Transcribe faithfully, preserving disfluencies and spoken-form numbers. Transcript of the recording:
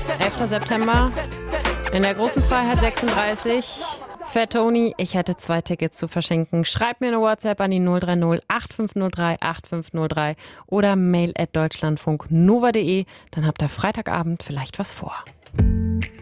elfter September in der großen Freiheit sechsunddreißig. Fat Tony, ich hätte zwei Tickets zu verschenken. Schreibt mir eine WhatsApp an die null drei null acht fünf null drei acht fünf null drei oder mail at deutschlandfunknova punkt de. Dann habt ihr Freitagabend vielleicht was vor.